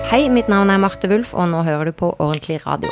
Hei, mitt navn Marte Wulf, og nå hører du på Ordentlig Radio.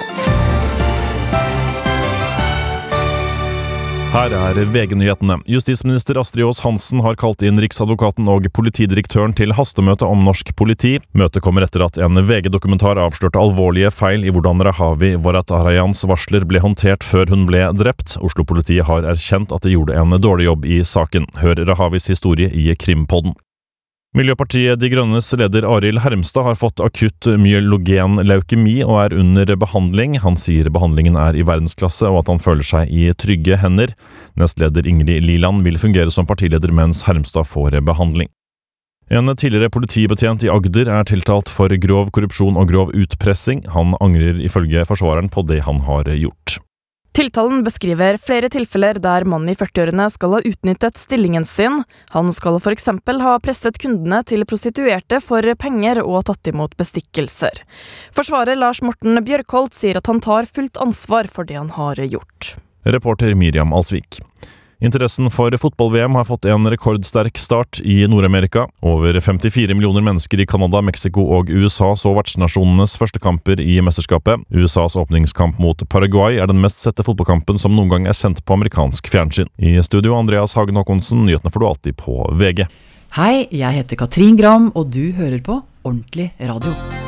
Her VG-nyhetene. Justisminister Astrid Aas Hansen har kalt inn Riksadvokaten og politidirektøren til hastemøte om norsk politi. Møtet kommer etter at en VG-dokumentar avslørte alvorlige feil i hvordan Rahavi Vorat-Arayans varsler ble håndtert før hun ble drept. Oslo-politiet har erkjent at de gjorde en dårlig jobb i saken. Hør Rahavis historie i Krimpodden. Miljøpartiet De Grønnes leder Arild Hermstad har fått akutt myelogen leukemi og under behandling. Han sier behandlingen i verdensklasse og at han føler seg i trygge hender. Nestleder Ingrid Liland vil fungere som partileder mens Hermstad får behandling. En tidligere politibetjent i Agder tiltalt for grov korrupsjon og grov utpressing. Han angrer ifølge forsvareren på det han har gjort. Tiltalen beskriver flere tilfeller der mannen i 40-årene skal ha utnyttet stillingen sin. Han skal for eksempel ha presset kundene til prostituerte for penger og tatt imot bestikkelser. Forsvarer Lars Morten Bjørkholt sier at han tar fullt ansvar for det han har gjort. Reporter Miriam Alsvik. Interessen for fotball-VM har fått en rekordsterk start i Nord-Amerika. Over 54 millioner mennesker i Kanada, Mexico og USA så vertsnasjonenes første kamper i mesterskapet. USAs åpningskamp mot Paraguay den mest sette fotballkampen som noen gang sendt på amerikansk fjernsyn. I studio Andreas Hagen Håkonsen, nyhetene får du alltid på VG. Hei, jeg heter Katrin Gram, og du hører på Ordentlig Radio.